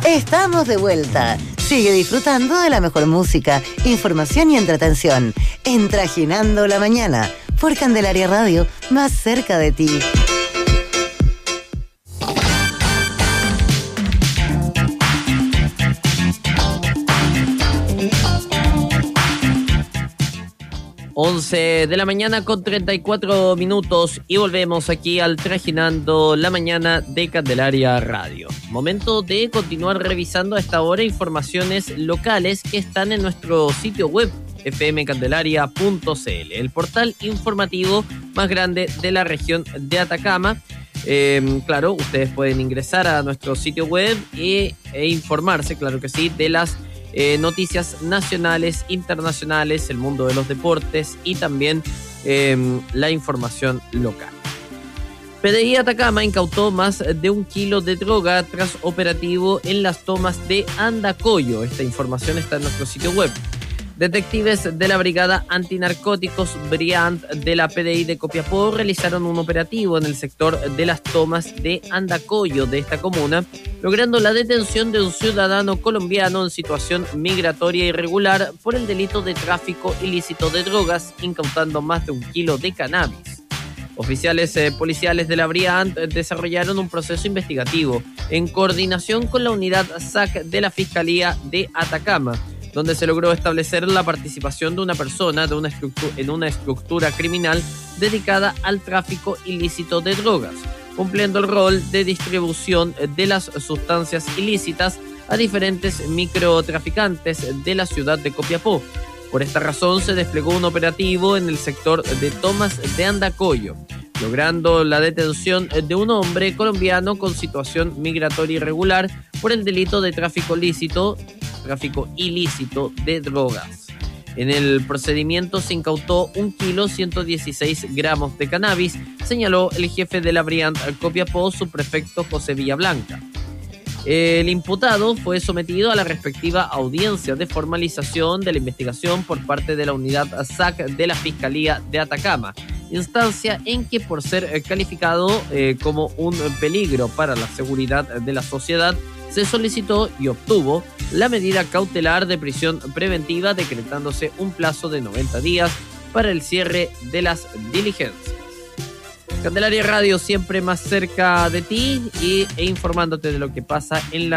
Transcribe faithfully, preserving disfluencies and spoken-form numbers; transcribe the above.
Estamos de vuelta. Sigue disfrutando de la mejor música, información y entretención en Trajinando la Mañana por Candelaria Radio, más cerca de ti. once de la mañana con treinta y cuatro minutos y volvemos aquí al Trajinando la Mañana de Candelaria Radio. Momento de continuar revisando a esta hora informaciones locales que están en nuestro sitio web efe eme candelaria punto ce ele, el portal informativo más grande de la región de Atacama. Eh, claro, ustedes pueden ingresar a nuestro sitio web e, e informarse, claro que sí, de las Eh, noticias nacionales, internacionales, el mundo de los deportes y también eh, la información local. P D I Atacama incautó más de un kilo de droga tras operativo en las tomas de Andacollo. Esta información está en nuestro sitio web. Detectives de la Brigada Antinarcóticos Briand de la P D I de Copiapó realizaron un operativo en el sector de las tomas de Andacollo de esta comuna, logrando la detención de un ciudadano colombiano en situación migratoria irregular por el delito de tráfico ilícito de drogas, incautando más de un kilo de cannabis. Oficiales eh, policiales de la Briand desarrollaron un proceso investigativo en coordinación con la unidad S A C de la Fiscalía de Atacama, donde se logró establecer la participación de una persona de una estructura, en una estructura criminal dedicada al tráfico ilícito de drogas, cumpliendo el rol de distribución de las sustancias ilícitas a diferentes microtraficantes de la ciudad de Copiapó. Por esta razón se desplegó un operativo en el sector de tomas de Andacollo, logrando la detención de un hombre colombiano con situación migratoria irregular por el delito de tráfico ilícito, tráfico ilícito de drogas. En el procedimiento se incautó un kilo ciento dieciséis gramos de cannabis, señaló el jefe de la Briand Copiapó, subprefecto José Villablanca. El imputado fue sometido a la respectiva audiencia de formalización de la investigación por parte de la unidad S A C de la Fiscalía de Atacama, instancia en que por ser calificado eh, como un peligro para la seguridad de la sociedad, se solicitó y obtuvo la medida cautelar de prisión preventiva, decretándose un plazo de noventa días para el cierre de las diligencias. Candelaria Radio, siempre más cerca de ti y, e informándote de lo que pasa en la